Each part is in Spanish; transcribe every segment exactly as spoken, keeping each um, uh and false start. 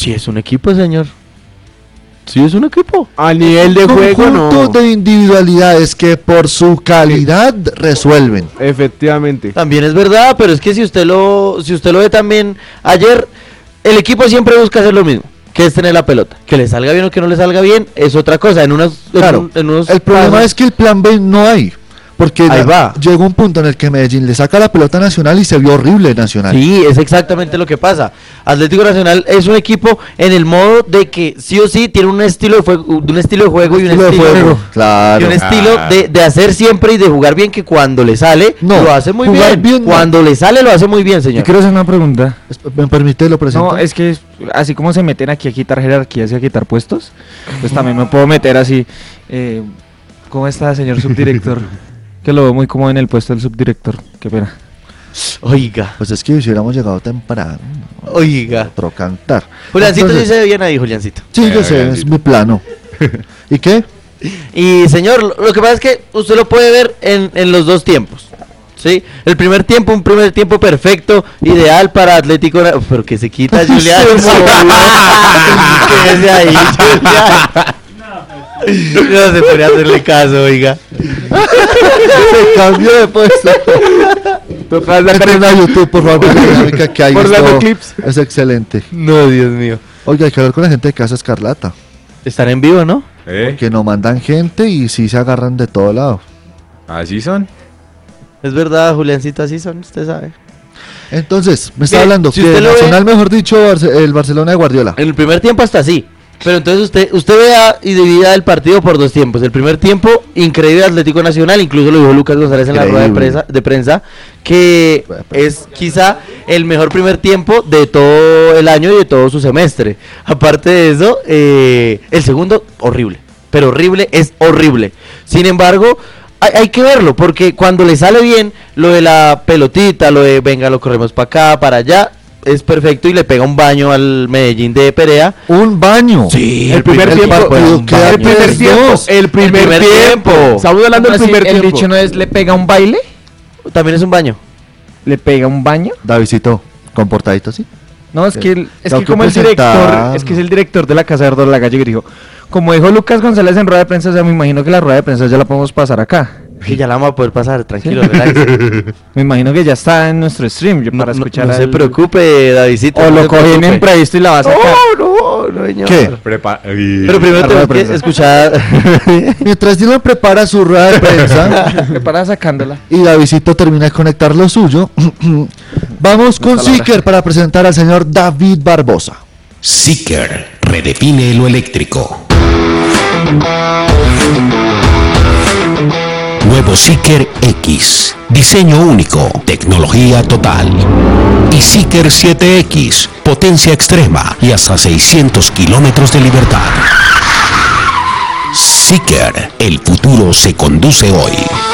Sí, es un equipo, señor. Sí, es un equipo. A nivel de juego, no. Conjunto de individualidades que por su calidad resuelven. Efectivamente. También es verdad, pero es que si usted lo, si usted lo ve también, ayer el equipo siempre busca hacer lo mismo, que es tener la pelota. Que le salga bien o que no le salga bien es otra cosa. En unos, Claro, en, en unos el problema pasos, es que el plan B no hay. Porque Ahí la- va. llegó un punto en el que Medellín le saca la pelota a Nacional y se vio horrible Nacional. Sí, es exactamente lo que pasa. Atlético Nacional es un equipo en el modo de que sí o sí tiene un estilo de juego, un estilo de juego y un Estilo de estilo, juego, y claro. un estilo de, de hacer siempre y de jugar bien, que cuando le sale No, lo hace muy jugar bien. bien no. Cuando le sale lo hace muy bien, Yo señor. quiero hacer una pregunta. ¿Me permite lo presento? No, es que es- así como se meten aquí a quitar jerarquías y a quitar puestos, pues también me puedo meter así. Eh, ¿Cómo está, señor subdirector? Que lo veo muy cómodo en el puesto del subdirector. Qué pena. Oiga, Pues es que si hubiéramos llegado temprano. oiga. Otro cantar. Juliancito sí Entonces- se ve bien ahí, Juliancito. Sí, yo Eh, sé, es Juliancito. mi plano. ¿Y qué? Y señor, lo, lo que pasa es que usted lo puede ver en, en los dos tiempos. ¿Sí? El primer tiempo, un primer tiempo perfecto, ideal para Atlético. Na- Uf, pero que se quita Julián. Se Quédese ahí, Julián. No se podría hacerle caso, oiga. Se cambió de puesto. Toca sacar Entren a YouTube, por favor, porque la dinámica que hay Por esto dando clips. es excelente. No, Dios mío. Oiga, hay que hablar con la gente de Casa Escarlata, Están en vivo, ¿no? ¿Eh? que no mandan gente y sí se agarran de todo lado. Así son. Es verdad, Juliancito, así son, usted sabe. Entonces, me está Mire, hablando si que usted lo ve- Nacional, mejor dicho, Barce- el Barcelona de Guardiola. En el primer tiempo hasta así. Pero entonces usted usted vea y divida el partido por dos tiempos. El primer tiempo, increíble Atlético Nacional, incluso lo dijo Lucas González en la rueda de Increíble. prensa, de prensa, que es quizá el mejor primer tiempo de todo el año y de todo su semestre. Aparte de eso, eh, el segundo, horrible. Pero horrible es horrible. Sin embargo, hay, hay que verlo, porque cuando le sale bien lo de la pelotita, lo de venga, lo corremos para acá, para allá, es perfecto y le pega un baño al Medellín de Perea. Un baño. Sí, El primer el tiempo. partido El queda primer tres tiempo. dos. El primer primer tiempo. tiempo. Estamos hablando del Así, primer el tiempo. dicho no es le pega un baile, También es un baño. le pega un baño. Davidcito, comportadito, ¿sí? No, es que, el- es Tengo que que como el presentar. director, es que es el director de la Casa de Ardor La Gallega, que dijo, como dijo Lucas González en rueda de prensa, o sea, me imagino que la rueda de prensa ya la podemos pasar acá. Que ya la vamos a poder pasar, tranquilo, relájese. Me imagino que ya está en nuestro stream yo, No, para no- escuchar no se al- preocupe, Davidcito. O no lo se cogí en preocupe. imprevisto y la vas a sacar. No, no, señor. ¿Qué? Prepa- Pero primero La rueda tenemos de que prensa. escuchar. Mientras Dylan prepara su rueda de prensa Prepara sacándola. y Davidito termina de conectar lo suyo, vamos con está la hora. Seeker para presentar al señor David Barbosa. Seeker redefine lo eléctrico. Nuevo Seeker X. Diseño único, tecnología total. Y Seeker siete X. Potencia extrema y hasta seiscientos kilómetros de libertad. Seeker. El futuro se conduce hoy.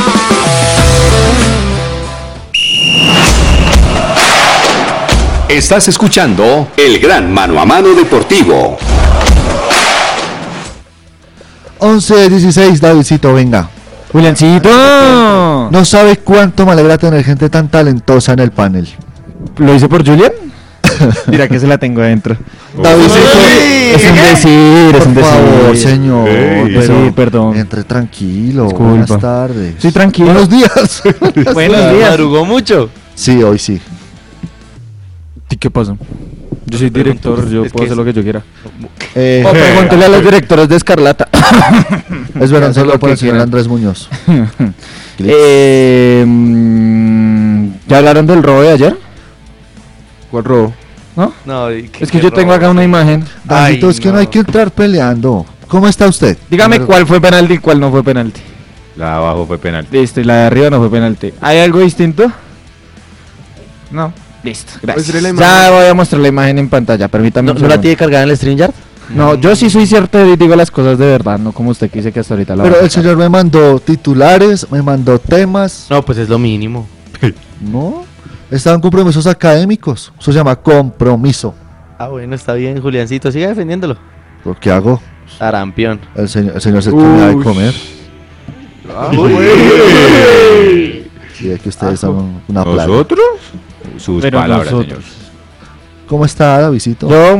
Estás escuchando El Gran Mano a Mano Deportivo. once dieciséis, Davidito, venga. Juliancito. No sabe cuánto me alegra tener gente tan talentosa en el panel. ¿Lo hice por Julian? Mira que se la tengo adentro. Davidito, Es un decir, es un por favor, decir. señor. Ey, pero sí, perdón. Entre tranquilo. Disculpa. Buenas tardes. Sí, tranquilo. Buenos días. Buenos días. Madrugó mucho. Sí, hoy sí. ¿Y qué pasó? Yo soy director, yo Es puedo que hacer lo que yo quiera. Eh, O pregúntele a los directores de Escarlata. es verdad, Hacer solo lo por que el señor quieran. Andrés Muñoz. eh, mm, ¿Ya hablaron del robo de ayer? ¿Cuál robo? ¿No? No, y qué- Es que qué yo tengo robo. acá una imagen. Davidito, Ay, es que no. no. hay que entrar peleando. ¿Cómo está usted? Dígame Primero- cuál fue penalti y cuál no fue penalti. La de abajo fue penalti. Listo, y la de arriba no fue penalti. ¿Hay algo distinto? No. Listo, gracias. Muestre la Ya imagen. voy a mostrar la imagen en pantalla, permítame. ¿No, un ¿no la segundo. tiene cargada en el StreamYard? No, yo sí soy cierto y digo las cosas de verdad, no como usted que dice que hasta ahorita la Pero va a el señor me mandó titulares, me mandó temas. No, pues es lo mínimo. No, estaban compromisos académicos. Eso se llama compromiso. Ah, bueno, está bien, Juliancito, siga defendiéndolo. Lo que hago, Arampión. el señor, el señor se termina de Uy. comer. Ah, Y es que ustedes son una plaga. ¿Nosotros? Sus Pero palabras, nosotros. señor. ¿Cómo está, Davidito? Yo